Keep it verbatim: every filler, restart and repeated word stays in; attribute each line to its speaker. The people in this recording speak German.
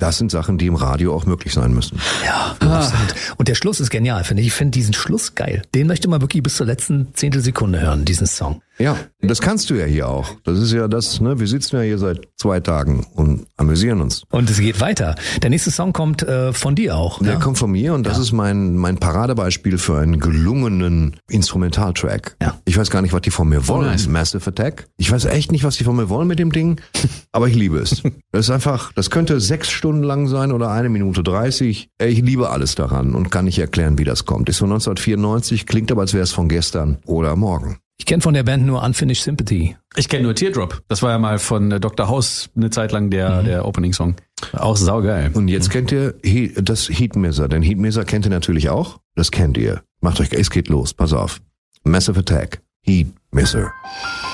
Speaker 1: das sind Sachen, die im Radio auch möglich sein müssen.
Speaker 2: Ja, absolut. Und der Schluss ist genial, finde ich. Ich finde diesen Schluss geil. Den möchte man wirklich bis zur letzten Zehntelsekunde hören, diesen Song.
Speaker 1: Ja, das kannst du ja hier auch. Das ist ja das, ne? Wir sitzen ja hier seit zwei Tagen und amüsieren uns.
Speaker 2: Und es geht weiter. Der nächste Song kommt äh, von dir auch.
Speaker 1: Der
Speaker 2: ja?
Speaker 1: kommt von mir und das ja. ist mein mein Paradebeispiel für einen gelungenen Instrumentaltrack.
Speaker 2: Ja.
Speaker 1: Ich weiß gar nicht, was die von mir wollen.
Speaker 3: Oh, nice.
Speaker 1: Massive Attack. Ich weiß echt nicht, was die von mir wollen mit dem Ding, aber ich liebe es. Das ist einfach, das könnte sechs Stunden lang sein oder eine Minute dreißig. Ich liebe alles daran und kann nicht erklären, wie das kommt. Ist von neunzehnhundertvierundneunzig, klingt aber, als wäre es von gestern oder morgen.
Speaker 2: Ich kenne von der Band nur Unfinished Sympathy.
Speaker 3: Ich kenne nur Teardrop. Das war ja mal von Doktor House eine Zeit lang der, mhm. der Opening-Song. Auch saugeil.
Speaker 1: Und jetzt kennt ihr He- das Heat Miser. Den Heat Miser kennt ihr natürlich auch. Das kennt ihr. Macht euch, es geht los. Pass auf. Massive Attack. Heat Miser.